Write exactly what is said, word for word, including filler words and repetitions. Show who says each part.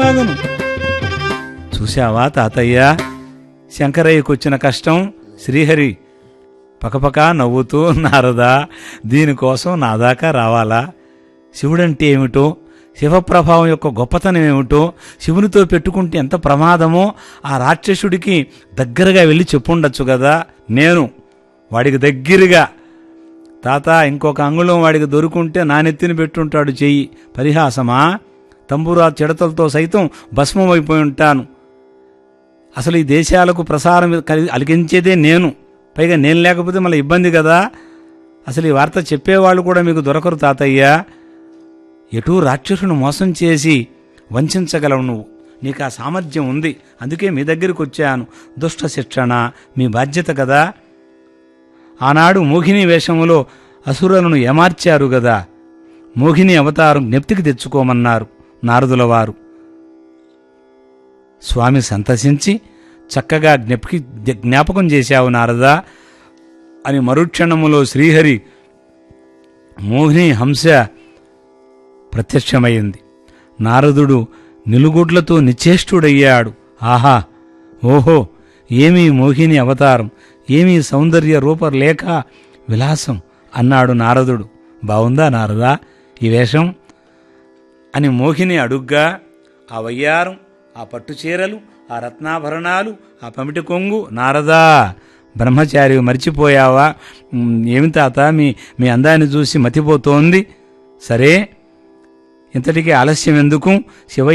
Speaker 1: కాదను. చూశావా తాతయ్య, శంకరయ్యకొచ్చిన కష్టం. శ్రీహరి పకపక నవ్వుతూ, నారదా దీనికోసం నా దాకా రావాలా? శివుడంటే ఏమిటో, శివప్రభావం యొక్క గొప్పతనం ఏమిటో, శివునితో పెట్టుకుంటే ఎంత ప్రమాదమో ఆ రాక్షసుడికి దగ్గరగా వెళ్ళి చెప్పుండొచ్చు కదా. నేను వాడికి దగ్గరగా, తాత ఇంకొక అంగుళం వాడికి దొరుకుంటే నానెత్తిని పెట్టుంటాడు చెయ్యి. పరిహాసమా? తంబురా చెడతలతో సైతం భస్మమైపోయి ఉంటాను. అసలు ఈ దేశాలకు ప్రసారం అలిగించేదే నేను. పైగా నేను లేకపోతే మళ్ళీ ఇబ్బంది కదా. అసలు ఈ వార్త చెప్పేవాళ్ళు కూడా మీకు దొరకరు తాతయ్య. ఎటూ రాక్షసును మోసం చేసి వంచగలవు నువ్వు. నీకు ఆ సామర్థ్యం ఉంది. అందుకే మీ దగ్గరికి వచ్చాను. దుష్ట శిక్షణ మీ బాధ్యత కదా. ఆనాడు మోహిని వేషములో అసురులను ఏమార్చారు గదా. మోహిని అవతారం జ్ఞప్తికి తెచ్చుకోమన్నారు నారదుల వారు. స్వామి సంతసించి చక్కగా జ్ఞప్తికి జ్ఞాపకం చేశావు నారదా అని మరుక్షణములో శ్రీహరి మోహిని హంస ప్రత్యక్షమైంది. నారదుడు నిలుగుడ్లతో నిశ్చేష్టుడయ్యాడు. ఆహా, ఓహో, ఏమీ మోహిని అవతారం, ఏమీ సౌందర్య రూపలేఖ విలాసం అన్నాడు నారదుడు. బావుందా నారదా ఈ వేషం అని మోహిని అడుగ్గా, ఆ వయ్యారం, ఆ పట్టుచీరలు, ఆ రత్నాభరణాలు, ఆ పమిటి కొంగు. నారదా బ్రహ్మచారి మర్చిపోయావా? ఏమి తాత మీ మీ అందాన్ని చూసి మతిపోతోంది. సరే, ఇంతటికీ ఆలస్యం ఎందుకు? శివయ్య